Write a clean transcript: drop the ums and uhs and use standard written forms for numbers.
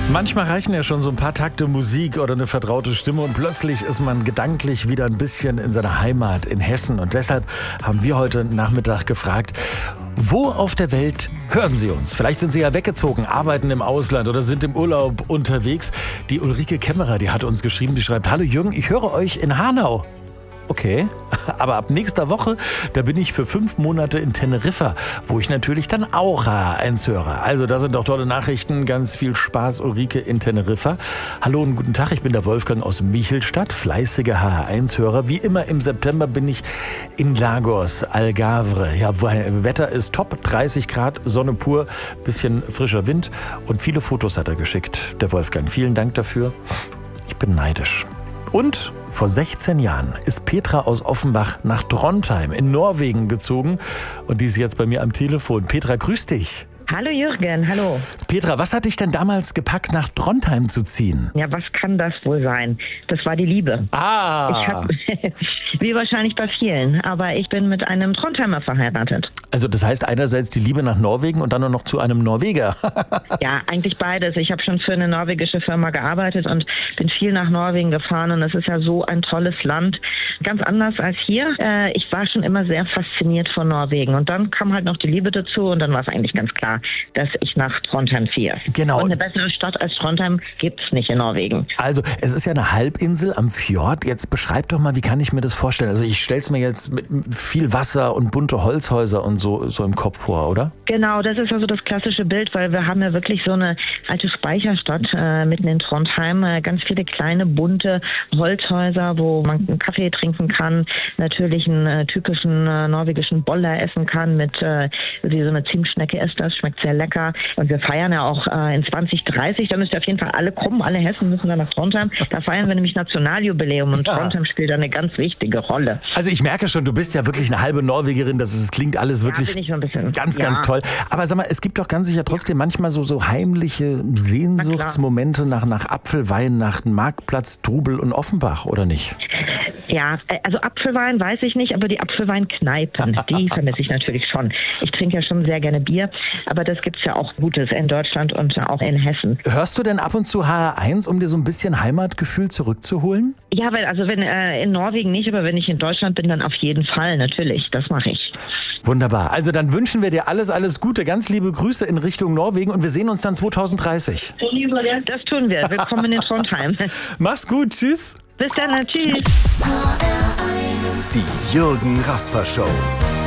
Manchmal reichen ja schon so ein paar Takte Musik oder eine vertraute Stimme und plötzlich ist man gedanklich wieder ein bisschen in seiner Heimat in Hessen. Und deshalb haben wir heute Nachmittag gefragt, wo auf der Welt hören Sie uns? Vielleicht sind Sie ja weggezogen, arbeiten im Ausland oder sind im Urlaub unterwegs. Die Ulrike Kämmerer, die hat uns geschrieben, die schreibt: Hallo Jürgen, ich höre euch in Hanau. Okay, aber ab nächster Woche, da bin ich für 5 Monate in Teneriffa, wo ich natürlich dann auch HR1 höre. Also da sind doch tolle Nachrichten, ganz viel Spaß, Ulrike in Teneriffa. Hallo und guten Tag, ich bin der Wolfgang aus Michelstadt, fleißiger HR1-Hörer. Wie immer im September bin ich in Lagos, Algarve. Ja, Wetter ist top, 30 Grad, Sonne pur, bisschen frischer Wind und viele Fotos hat er geschickt, der Wolfgang. Vielen Dank dafür, ich bin neidisch. Und vor 16 Jahren ist Petra aus Offenbach nach Trondheim in Norwegen gezogen und die ist jetzt bei mir am Telefon. Petra, grüß dich. Hallo Jürgen, hallo. Petra, was hat dich denn damals gepackt, nach Trondheim zu ziehen? Ja, was kann das wohl sein? Das war die Liebe. Wie wahrscheinlich bei vielen, aber ich bin mit einem Trondheimer verheiratet. Also das heißt einerseits die Liebe nach Norwegen und dann noch zu einem Norweger. Ja, eigentlich beides. Ich habe schon für eine norwegische Firma gearbeitet und bin viel nach Norwegen gefahren und es ist ja so ein tolles Land. Ganz anders als hier. Ich war schon immer sehr fasziniert von Norwegen und dann kam halt noch die Liebe dazu und dann war es eigentlich ganz klar, dass ich nach Trondheim ziehe. Genau. Und eine bessere Stadt als Trondheim gibt es nicht in Norwegen. Also es ist ja eine Halbinsel am Fjord. Jetzt beschreib doch mal, wie kann ich mir das vorstellen? Also ich stelle es mir jetzt mit viel Wasser und bunte Holzhäuser und so im Kopf vor, oder? Genau, das ist also das klassische Bild, weil wir haben ja wirklich so eine alte Speicherstadt mitten in Trondheim. Ganz viele kleine, bunte Holzhäuser, wo man einen Kaffee trinken kann, natürlich einen typischen norwegischen Boller essen kann mit wie so eine Zimtschnecke ist das, schmeckt sehr lecker. Und wir feiern ja auch in 2030, da müsst ihr auf jeden Fall alle kommen, alle Hessen müssen dann nach Trondheim. Da feiern wir nämlich Nationaljubiläum und Trondheim spielt da eine ganz wichtige Rolle. Also ich merke schon, du bist ja wirklich eine halbe Norwegerin, das klingt alles wirklich bin ich ein bisschen. Ganz toll. Aber sag mal, es gibt doch ganz sicher trotzdem manchmal so heimliche Sehnsuchtsmomente nach Apfelwein, nach Marktplatz, Trubel und Offenbach, oder nicht? Ja, also Apfelwein weiß ich nicht, aber die Apfelweinkneipen, die vermisse ich natürlich schon. Ich trinke ja schon sehr gerne Bier, aber das gibt's ja auch Gutes in Deutschland und auch in Hessen. Hörst du denn ab und zu HR1, um dir so ein bisschen Heimatgefühl zurückzuholen? Ja, weil also wenn in Norwegen nicht, aber wenn ich in Deutschland bin, dann auf jeden Fall, natürlich, das mache ich. Wunderbar. Also dann wünschen wir dir alles Gute, ganz liebe Grüße in Richtung Norwegen und wir sehen uns dann 2030. Das tun wir. Willkommen in Trondheim. Mach's gut, tschüss. Bis dann, tschüss. Die Jürgen Rasper Show.